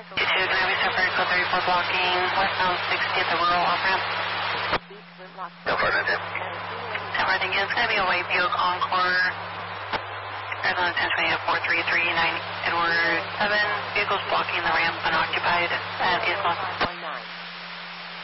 22, Gravy Super Echo 34 blocking westbound 60 at the rural off-ramp. No further than Everything again, it's going to be a Wayview Concord, Arizona 1028 4339 Edward 7. Vehicles blocking the ramp unoccupied at vehicle.